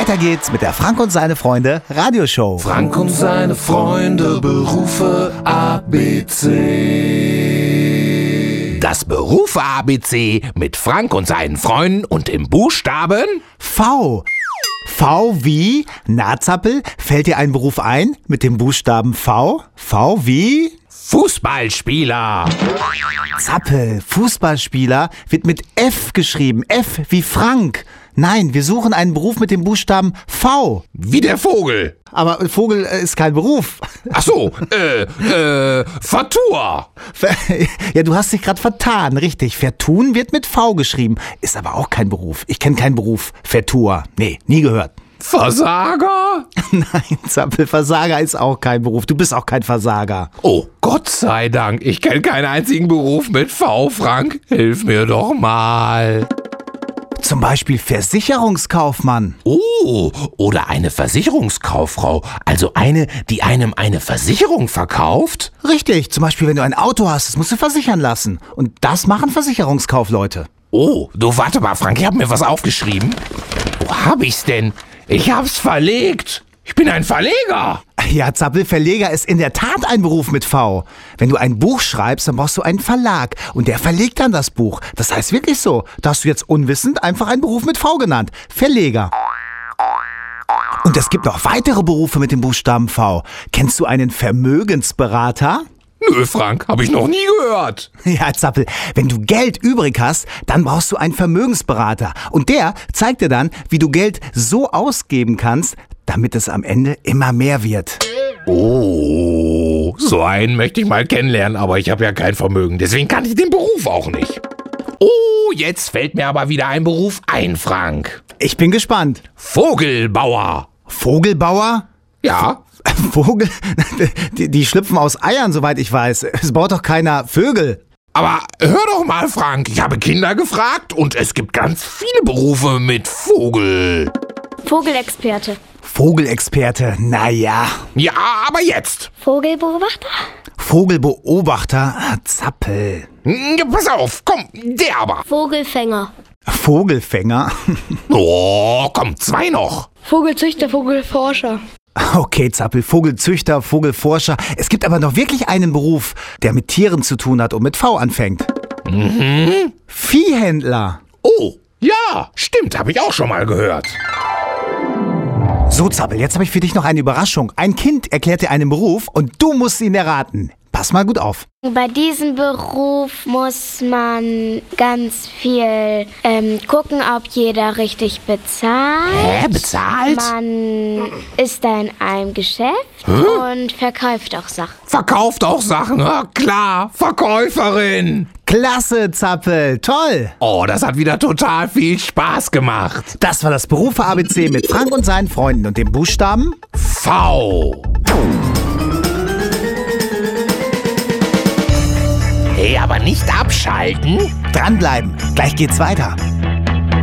Weiter geht's mit der Frank und seine Freunde Radioshow. Frank und seine Freunde, Berufe ABC. Das Berufe ABC mit Frank und seinen Freunden und im Buchstaben V. V wie? Na, Zappel, fällt dir ein Beruf ein mit dem Buchstaben V? V wie? Fußballspieler. Zappel, Fußballspieler wird mit F geschrieben. F wie Frank. Nein, wir suchen einen Beruf mit dem Buchstaben V. Wie der Vogel. Aber Vogel ist kein Beruf. Ach so, Vertur. Ja, du hast dich gerade vertan, richtig. Vertun wird mit V geschrieben. Ist aber auch kein Beruf. Ich kenne keinen Beruf. Vertur. Nee, nie gehört. Versager? Nein, Zappel, Versager ist auch kein Beruf. Du bist auch kein Versager. Oh, Gott sei Dank. Ich kenne keinen einzigen Beruf mit V, Frank. Hilf mir doch mal. Zum Beispiel Versicherungskaufmann. Oh, oder eine Versicherungskauffrau. Also eine, die einem eine Versicherung verkauft? Richtig, zum Beispiel wenn du ein Auto hast, das musst du versichern lassen. Und das machen Versicherungskaufleute. Oh, du warte mal, Frank, ich habe mir was aufgeschrieben. Wo hab ich's denn? Ich hab's verlegt. Ich bin ein Verleger. Ja, Zappel, Verleger ist in der Tat ein Beruf mit V. Wenn du ein Buch schreibst, dann brauchst du einen Verlag und der verlegt dann das Buch. Das heißt wirklich so. Da hast du jetzt unwissend einfach einen Beruf mit V genannt. Verleger. Und es gibt noch weitere Berufe mit dem Buchstaben V. Kennst du einen Vermögensberater? Nö, Frank, habe ich noch nie gehört. Ja, Zappel, wenn du Geld übrig hast, dann brauchst du einen Vermögensberater. Und der zeigt dir dann, wie du Geld so ausgeben kannst, damit es am Ende immer mehr wird. Oh, so einen möchte ich mal kennenlernen, aber ich habe ja kein Vermögen, deswegen kann ich den Beruf auch nicht. Oh, jetzt fällt mir aber wieder ein Beruf ein, Frank. Ich bin gespannt. Vogelbauer. Vogelbauer? Ja. Vogel? Die schlüpfen aus Eiern, soweit ich weiß. Es baut doch keiner Vögel. Aber hör doch mal, Frank, ich habe Kinder gefragt und es gibt ganz viele Berufe mit Vogel. Vogelexperte. Vogelexperte, naja. Ja, aber jetzt. Vogelbeobachter. Vogelbeobachter, Zappel. Ja, pass auf, komm, der aber. Vogelfänger. Vogelfänger? Oh, komm, zwei noch. Vogelzüchter, Vogelforscher. Okay, Zappel, Vogelzüchter, Vogelforscher. Es gibt aber noch wirklich einen Beruf, der mit Tieren zu tun hat und mit V anfängt. Viehhändler. Oh, ja, stimmt, habe ich auch schon mal gehört. So, Zappel, jetzt habe ich für dich noch eine Überraschung. Ein Kind erklärt dir einen Beruf und du musst ihn erraten. Pass mal gut auf. Bei diesem Beruf muss man ganz viel gucken, ob jeder richtig bezahlt. Hä, bezahlt? Man ist da in einem Geschäft und verkauft auch Sachen. Verkauft auch Sachen, ja klar, Verkäuferin. Klasse, Zappel, toll. Oh, das hat wieder total viel Spaß gemacht. Das war das Berufe ABC mit Frank und seinen Freunden und dem Buchstaben V. Hey, aber nicht abschalten. dranbleiben. Gleich geht's weiter.